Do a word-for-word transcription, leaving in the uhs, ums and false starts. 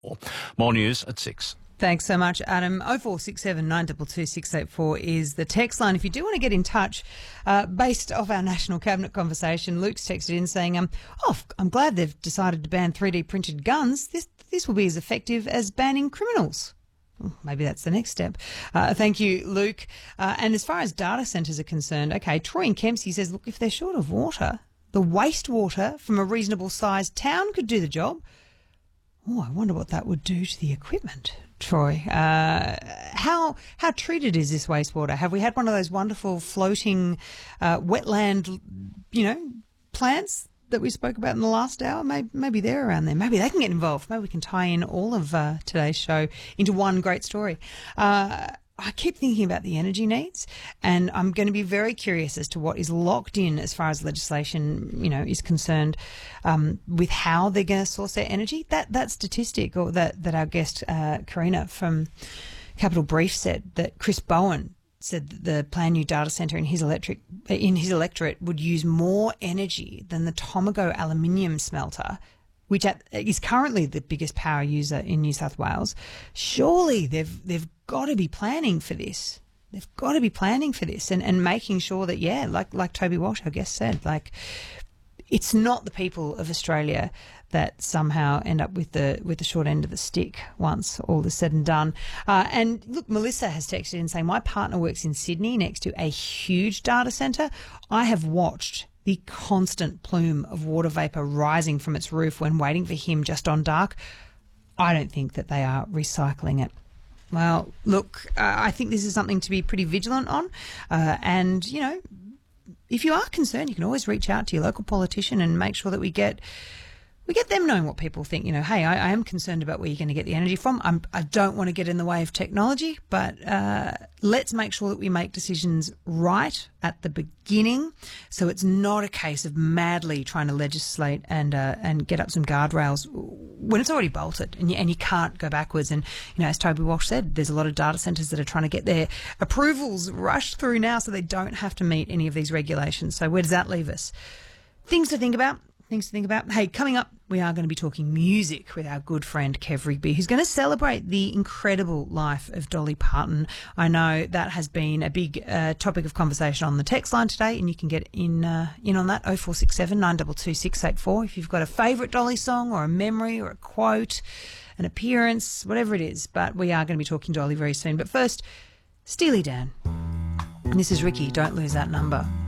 More news at six. Thanks so much, Adam. oh four six seven, nine two two, six eight four is the text line. If you do want to get in touch, uh, based off our National Cabinet conversation, Luke's texted in saying, um, oh, I'm glad they've decided to ban three D printed guns. This, this will be as effective as banning criminals. Well, maybe that's the next step. Uh, thank you, Luke. Uh, and as far as data centres are concerned, okay, Troy in Kempsey says, look, if they're short of water, the wastewater from a reasonable sized town could do the job. Oh, I wonder what that would do to the equipment, Troy. Uh, how how treated is this wastewater? Have we had one of those wonderful floating uh, wetland, you know, plants that we spoke about in the last hour? Maybe, maybe they're around there. Maybe they can get involved. Maybe we can tie in all of uh, today's show into one great story. Uh, I keep thinking about the energy needs, and I'm going to be very curious as to what is locked in as far as legislation, you know, is concerned, um, with how they're going to source their energy. That that statistic, or that that our guest uh, Karina from Capital Brief said, that Chris Bowen said that the planned new data centre in his electric in his electorate would use more energy than the Tomago aluminium smelter, which at, is currently the biggest power user in New South Wales. Surely they've they've got to be planning for this. They've got to be planning for this and, and making sure that, yeah, like like Toby Walsh, our guest, said, like, it's not the people of Australia that somehow end up with the with the short end of the stick once all is said and done. Uh, and look, Melissa has texted in saying, my partner works in Sydney next to a huge data centre. I have watched the constant plume of water vapour rising from its roof when waiting for him just on dark. I don't think that they are recycling it. Well, look, uh, I think this is something to be pretty vigilant on. Uh, and, you know, if you are concerned, you can always reach out to your local politician and make sure that we get we get them knowing what people think. You know, hey, I, I am concerned about where you're going to get the energy from. I'm, I don't want to get in the way of technology, but uh, let's make sure that we make decisions right at the beginning, so it's not a case of madly trying to legislate and uh, and get up some guardrails when it's already bolted and you, and you can't go backwards. And, you know, as Toby Walsh said, there's a lot of data centres that are trying to get their approvals rushed through now so they don't have to meet any of these regulations. So where does that leave us? Things to think about. Things to think about. Hey, coming up, we are going to be talking music with our good friend Kev Rigby, who's going to celebrate the incredible life of Dolly Parton. I know that has been a big uh, topic of conversation on the text line today, and you can get in uh, in on that, oh four six seven, nine two two, six eight four, if you've got a favourite Dolly song or a memory or a quote, an appearance, whatever it is. But we are going to be talking Dolly very soon. But first, Steely Dan. And this is Ricky, Don't Lose That Number.